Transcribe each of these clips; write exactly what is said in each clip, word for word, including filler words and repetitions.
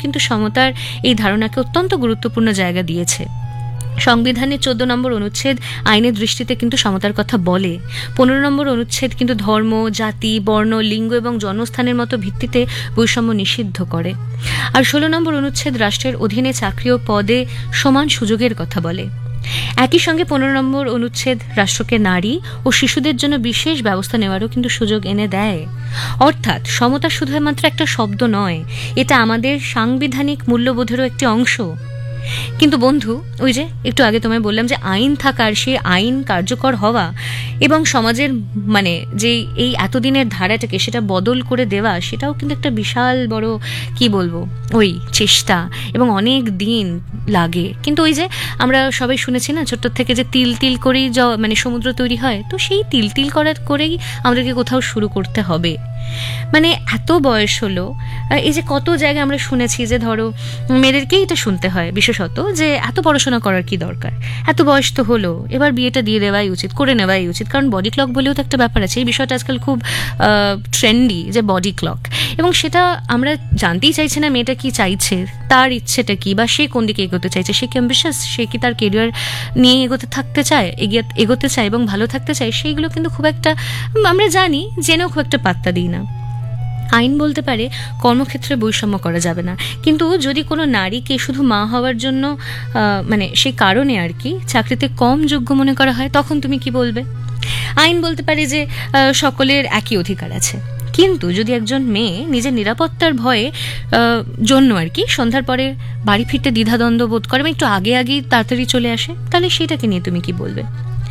কিন্তু সমতার এই ধারণাকে অত্যন্ত গুরুত্বপূর্ণ জায়গা দিয়েছে। সংবিধানের চোদ্দ নম্বর অনুচ্ছেদ আইনের দৃষ্টিতে কিন্তু সমতার কথা বলে। পনেরো নম্বর অনুচ্ছেদ কিন্তু ধর্ম, জাতি, বর্ণ, লিঙ্গ এবং জন্মস্থানের মতো ভিত্তিতে বৈষম্য নিষিদ্ধ করে। আর ষোলো নম্বর অনুচ্ছেদ রাষ্ট্রের অধীনে চাকরি ও পদে সমান সুযোগের কথা বলে। একই সঙ্গে পনেরো নম্বর অনুচ্ছেদ রাষ্ট্রকে নারী ও শিশুদের জন্য বিশেষ ব্যবস্থা নেওয়ারও কিন্তু সুযোগ এনে দেয়। অর্থাৎ সমতা শুধুমাত্র একটা শব্দ নয়, এটা আমাদের সাংবিধানিক মূল্যবোধেরও একটি অংশ। কিন্তু বন্ধু, ওই যে একটু আগে তোমায় বললাম যে আইন থাকার, সেই আইন কার্যকর হওয়া এবং সমাজের মানে যে এই এতদিনের ধারাটাকে সেটা বদল করে দেওয়া, সেটাও কিন্তু একটা বিশাল বড় কি বলবো ওই চেষ্টা, এবং অনেক দিন লাগে। কিন্তু ওই যে আমরা সবাই শুনেছি না ছোট্ট থেকে যে তিল তিল করেই মানে সমুদ্র তৈরি হয়, তো সেই তিল তিল করার করেই আমাদেরকে কোথাও শুরু করতে হবে। মানে এত বয়স হলো, এই যে কত জায়গায় আমরা শুনেছি যে ধরো মেয়েদেরকেই এটা শুনতে হয় বিশেষত যে এত পড়াশোনা করার কি দরকার, এত বয়স তো হলো, এবার বিয়েটা দিয়ে দেওয়াই উচিত, করে নেওয়াই উচিত। কারণ বডি ক্লক বলেও তো একটা ব্যাপার আছে, এই বিষয়টা আজকাল খুব ট্রেন্ডি যে বডি ক্লক, এবং সেটা আমরা জানতেই চাইছি না মেয়েটা কি চাইছে, তার ইচ্ছেটা কি, বা সে কোন দিকে এগোতে চাইছে, সে কি অ্যাম্বিশাস, সে কি তার কেরিয়ার নিয়ে এগোতে থাকতে চায়, এগিয়ে এগোতে চায় এবং ভালো থাকতে চায়, সেইগুলো কিন্তু খুব একটা আমরা জানি, জেনেও খুব একটা পাত্তা দিই না। আইন বলতে পারে কর্মক্ষেত্রে বৈষম্য করা যাবে না, কিন্তু যদি কোনো নারীকে শুধু মা হওয়ার জন্য মানে সেই কারণে আর কি চাকরিতে কম যোগ্য মনে করা হয়, তখন তুমি কি বলবে? আইন বলতে পারে যে সকলের একই অধিকার আছে, কিন্তু যদি একজন মেয়ে নিজের নিরাপত্তার ভয়ে জন্য আর কি সন্ধ্যার পরে বাড়ি ফিরতে দ্বিধাদ্বন্দ্ব বোধ করে এবং একটু আগে আগেই তাড়াতাড়ি চলে আসে, তাহলে সেটাকে নিয়ে তুমি কি বলবে?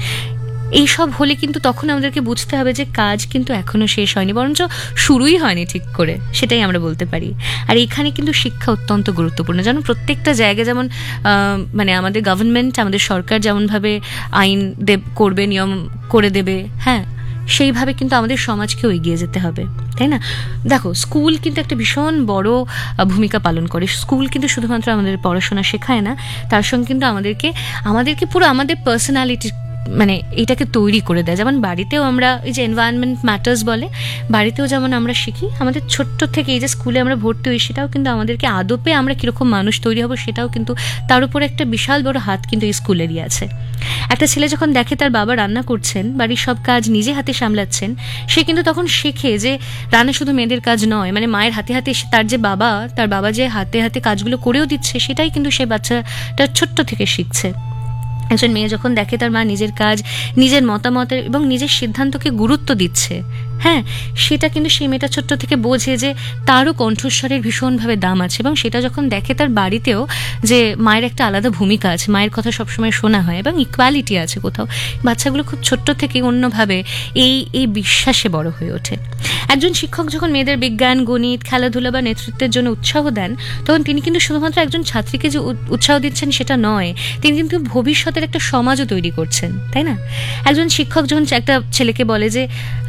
এইসব হলে কিন্তু তখন আমাদেরকে বুঝতে হবে যে কাজ কিন্তু এখনো শেষ হয়নি, বরঞ্চ শুরুই হয়নি ঠিক করে, সেটাই আমরা বলতে পারি। আর এখানে কিন্তু শিক্ষা অত্যন্ত গুরুত্বপূর্ণ। যেন প্রত্যেকটা জায়গায় যেমন মানে আমাদের গভর্নমেন্ট, আমাদের সরকার যেমনভাবে আইন দেব করবে, নিয়ম করে দেবে, হ্যাঁ, সেইভাবে কিন্তু আমাদের সমাজকেও এগিয়ে যেতে হবে, তাই না? দেখো, স্কুল কিন্তু একটা ভীষণ বড় ভূমিকা পালন করে। স্কুল কিন্তু শুধুমাত্র আমাদের পড়াশোনা শেখায় না, তার সঙ্গে কিন্তু আমাদেরকে আমাদেরকে পুরো আমাদের পার্সোনালিটি মানে এটাকে তৈরি করে দেয়। যেমন বাড়িতেও আমরা এই যে এনভায়রনমেন্ট ম্যাটার্স বলে, বাড়িতেও যেমন আমরা শিখি, আমাদের ছোট্ট থেকে এই যে স্কুলে আমরা ভর্তি হই, সেটাও কিন্তু আমাদেরকে আদপে আমরা কীরকম মানুষ তৈরি হব, সেটাও কিন্তু তার উপরে একটা বিশাল বড় হাত কিন্তু এই স্কুলেরই আছে। একটা ছেলে যখন দেখে তার বাবা রান্না করছেন, বাড়ির সব কাজ নিজে হাতে সামলাচ্ছেন, সে কিন্তু তখন শেখে যে রান্না শুধু মেয়েদের কাজ নয়, মানে মায়ের হাতে হাতে তার যে বাবা, তার বাবা যে হাতে হাতে কাজগুলো করেও দিচ্ছে, সেটাই কিন্তু সে বাচ্চাটা ছোট্ট থেকে শিখছে। একজন মেয়ে যখন দেখে তার মা নিজের কাজ, নিজের মতামতের এবং নিজের সিদ্ধান্তকে গুরুত্ব দিচ্ছে, হ্যাঁ, সেটা কিন্তু সেই মেয়েটা ছোট্ট থেকে বোঝে যে তারও কণ্ঠস্বরের ভীষণভাবে দাম আছে। এবং সেটা যখন দেখে তার বাড়িতেও যে মায়ের একটা আলাদা ভূমিকা আছে, মায়ের কথা সবসময় শোনা হয় এবং ইকুয়ালিটি আছে কোথাও, বাচ্চাগুলো খুব ছোট্ট থেকে অন্যভাবে এই এই বিশ্বাসে বড় হয়ে ওঠে। একজন শিক্ষক যখন মেয়েদের বিজ্ঞান, গণিত, খেলাধুলা বা নেতৃত্বের জন্য উৎসাহ দেন, তখন তিনি কিন্তু শুধুমাত্র একজন ছাত্রীকে যে উৎসাহ দিচ্ছেন সেটা নয়, তিনি কিন্তু ভবিষ্যতের একটা সমাজও তৈরি করছেন, তাই না? একজন শিক্ষক যখন একটা ছেলেকে বলে যে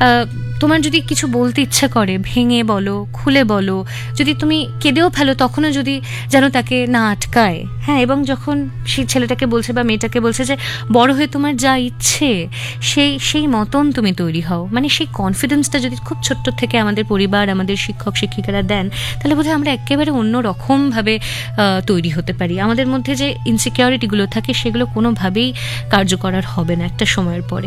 তোমার যদি কিছু বলতে ইচ্ছা করে ভেঙে বলো, খুলে বলো, যদি তুমি কেঁদেও ফেলো তখনও যদি যেন তাকে না আটকায়, হ্যাঁ, এবং যখন সেই ছেলেটাকে বলছে বা মেয়েটাকে বলছে যে বড় হয়ে তোমার যা ইচ্ছে সেই সেই মতন তুমি তৈরি হও, মানে সেই কনফিডেন্সটা যদি খুব ছোট্ট থেকে আমাদের পরিবার, আমাদের শিক্ষক শিক্ষিকারা দেন, তাহলে বোধহয় আমরা একেবারে অন্য রকমভাবে তৈরি হতে পারি। আমাদের মধ্যে যে ইনসিকিউরিটিগুলো থাকে সেগুলো কোনোভাবেই কার্যকর হবে না একটা সময়ের পরে।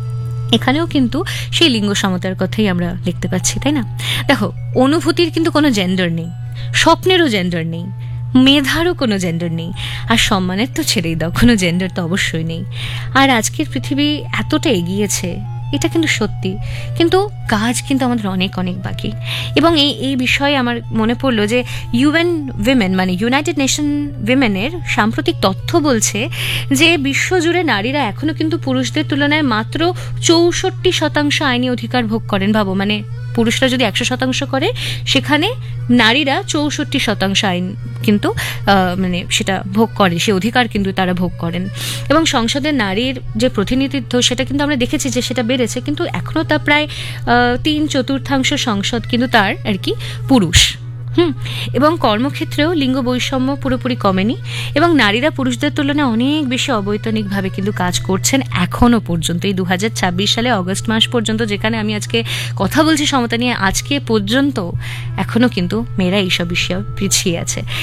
এখানেও কিন্তু সেই লিঙ্গ সমতার কথাই আমরা দেখতে পাচ্ছি, তাই না? দেখো, অনুভূতির কিন্তু কোনো জেন্ডার নেই, স্বপ্নেরও জেন্ডার নেই, মেধারও কোনো জেন্ডার নেই, আর সম্মানের তো ছেড়েই দাও, কোনো জেন্ডার তো অবশ্যই নেই। আর আজকের পৃথিবী এতটা এগিয়েছে, এটা কিন্তু সত্যি, কিন্তু কাজ কিন্তু আমাদের অনেক অনেক বাকি। এবং এই এই বিষয়ে আমার মনে পড়লো যে ইউএন উইমেন মানে ইউনাইটেড নেশন উইমেনের সাম্প্রতিক তথ্য বলছে যে বিশ্বজুড়ে নারীরা এখনো কিন্তু পুরুষদের তুলনায় মাত্র চৌষট্টি শতাংশ আইনি অধিকার ভোগ করেন। ভাবো, মানে পুরুষরা যদি একশো শতাংশ করে, সেখানে নারীরা চৌষট্টি শতাংশ আইন কিন্তু মানে সেটা ভোগ করে, সে অধিকার কিন্তু তারা ভোগ করেন। এবং সংসদে নারীর যে প্রতিনিধিত্ব, সেটা কিন্তু আমরা দেখেছি যে সেটা বেড়েছে, কিন্তু এখনও তা প্রায় তিন চতুর্থাংশ সংসদ কিন্তু তার আর কি পুরুষ। হুম এবং কর্মক্ষেত্রেও লিঙ্গ বৈষম্য পুরোপুরি কমেনি, এবং নারীরা পুরুষদের তুলনায় অনেক বেশি অবৈতনিকভাবে কিন্তু কাজ করছেন এখনো পর্যন্ত। এই দু হাজার ছাব্বিশ সালে অগস্ট মাস পর্যন্ত, যেখানে আমি আজকে কথা বলছি সমতা নিয়ে, আজকে পর্যন্ত এখনো কিন্তু মেয়েরা এইসব বিষয়ে পিছিয়ে আছে।